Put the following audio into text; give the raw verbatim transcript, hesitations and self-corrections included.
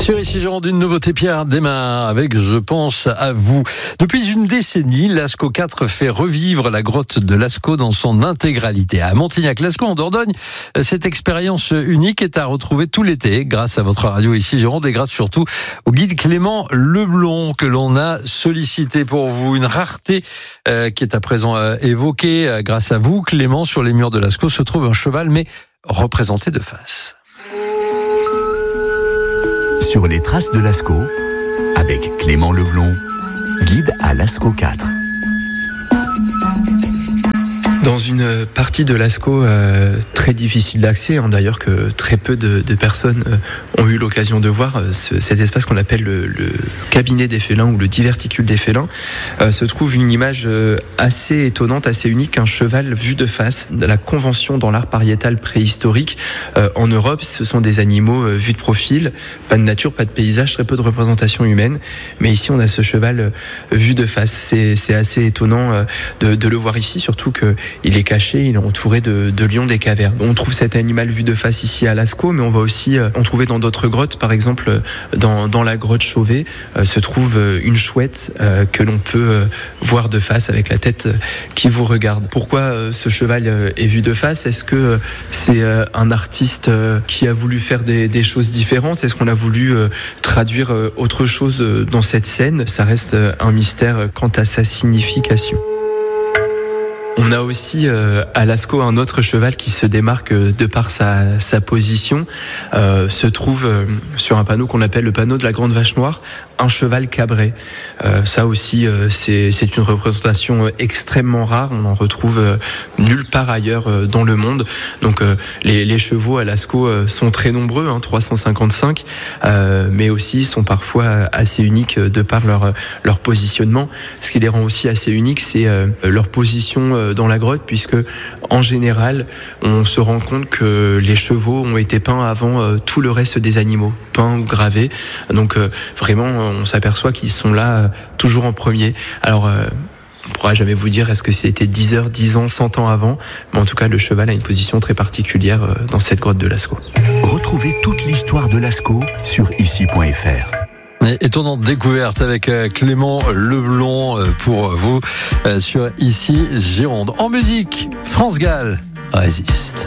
Sur Ici Gironde, une nouveauté Pierre démarre avec Je pense à vous. Depuis une décennie, Lascaux quatre fait revivre la grotte de Lascaux dans son intégralité. À Montignac-Lascaux, en Dordogne, cette expérience unique est à retrouver tout l'été grâce à votre radio Ici Gironde et grâce surtout au guide Clément Leblond que l'on a sollicité pour vous. Une rareté euh, qui est à présent euh, évoquée euh, grâce à vous, Clément. Sur les murs de Lascaux se trouve un cheval, mais représenté de face. Sur les traces de Lascaux, avec Clément Leblond, guide à Lascaux quatre. Dans une partie de Lascaux euh, très difficile d'accès, hein, d'ailleurs que très peu de, de personnes euh, ont eu l'occasion de voir, euh, ce, cet espace qu'on appelle le, le cabinet des félins ou le diverticule des félins, euh, se trouve une image euh, assez étonnante, assez unique, un cheval vu de face. La convention dans l'art pariétal préhistorique euh, en Europe, ce sont des animaux euh, vus de profil, pas de nature, pas de paysage, très peu de représentation humaine, mais ici on a ce cheval euh, vu de face. C'est, c'est assez étonnant euh, de, de le voir ici, surtout que il est caché, il est entouré de, de lions des cavernes. On trouve cet animal vu de face ici à Lascaux, mais on va aussi euh, en trouver dans d'autres grottes. Par exemple, dans, dans la grotte Chauvet euh, se trouve une chouette euh, que l'on peut euh, voir de face avec la tête euh, qui vous regarde. Pourquoi euh, ce cheval euh, est vu de face ? Est-ce que euh, c'est euh, un artiste euh, qui a voulu faire des, des choses différentes ? Est-ce qu'on a voulu euh, traduire euh, autre chose euh, dans cette scène ? Ça reste euh, un mystère euh, quant à sa signification. On a aussi euh, à Lascaux un autre cheval qui se démarque euh, de par sa, sa position, euh, se trouve euh, sur un panneau qu'on appelle le panneau de la Grande Vache Noire, un cheval cabré. Euh, ça aussi, euh, c'est, c'est une représentation extrêmement rare, on en retrouve euh, nulle part ailleurs euh, dans le monde. Donc euh, les, les chevaux à Lascaux euh, sont très nombreux, hein, trois cent cinquante-cinq, euh, mais aussi sont parfois assez uniques de par leur, leur positionnement. Ce qui les rend aussi assez uniques, c'est euh, leur position euh, dans la grotte, puisque en général on se rend compte que les chevaux ont été peints avant euh, tout le reste des animaux, peints ou gravés, donc euh, vraiment on s'aperçoit qu'ils sont là euh, toujours en premier. Alors euh, on ne pourra jamais vous dire est-ce que c'était dix heures, dix ans, cent ans avant, mais en tout cas le cheval a une position très particulière euh, dans cette grotte de Lascaux. Retrouvez toute l'histoire de Lascaux sur ici point f r. Étonnante découverte avec Clément Leblond pour vous sur Ici Gironde. En musique, France Gall résiste.